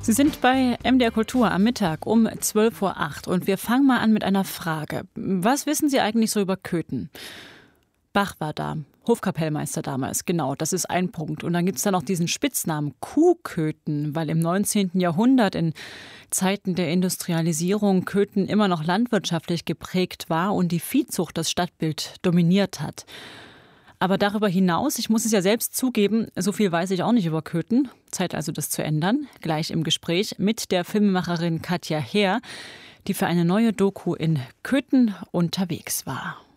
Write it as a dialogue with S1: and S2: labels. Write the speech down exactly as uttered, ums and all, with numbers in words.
S1: Sie sind bei M D R Kultur am Mittag um zwölf Uhr acht und wir fangen mal an mit einer Frage. Was wissen Sie eigentlich so über Köthen? Bach war da, Hofkapellmeister damals, genau, das ist ein Punkt. Und dann gibt es da noch diesen Spitznamen Kuhköthen, weil im neunzehnten Jahrhundert in Zeiten der Industrialisierung Köthen immer noch landwirtschaftlich geprägt war und die Viehzucht das Stadtbild dominiert hat. Aber darüber hinaus, ich muss es ja selbst zugeben, so viel weiß ich auch nicht über Köthen. Zeit also, das zu ändern. Gleich im Gespräch mit der Filmemacherin Katja Heer, die für eine neue Doku in Köthen unterwegs war.